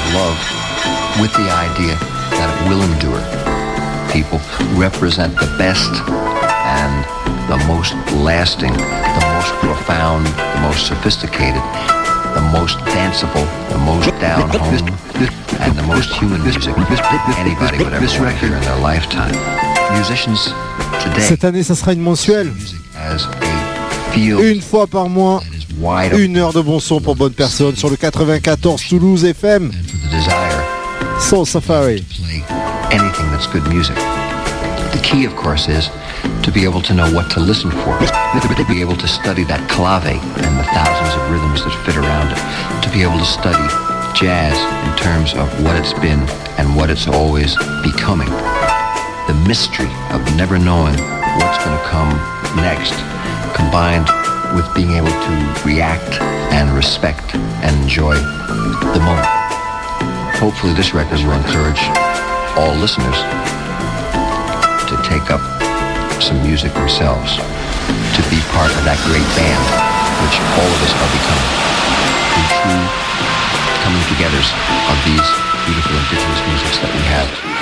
love with the idea that it will endure. People represent the best and the most lasting, the most profound, the most sophisticated, the most danceable, the most down-home, and the most human music anybody would ever want to hear in their lifetime. Musicians today. Cette année, ça sera une mensuelle. Une fois par mois, 1 heure de bon son pour bonnes personnes sur le 94 Toulouse FM. Soul Safari. Anything that's good music. The key, of course, is to be able to know what to listen for, to be able to study that clave and the thousands of rhythms that fit around it, to be able to study jazz in terms of what it's been and what it's always becoming. The mystery of never knowing what's going to come next, combined with being able to react and respect and enjoy the moment. Hopefully this record will encourage all listeners to take up some music themselves, to be part of that great band, which all of us are becoming, the true coming togethers of these beautiful indigenous musics that we have.